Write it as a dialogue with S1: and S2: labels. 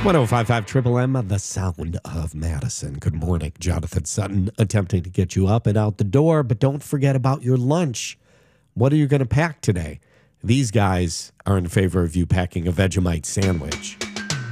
S1: 1055 Triple M, the sound of Madison. Good morning. Jonathan Sutton attempting to get you up and out the door, but don't forget about your lunch. What are you going to pack today? These guys are in favor of you packing a Vegemite sandwich.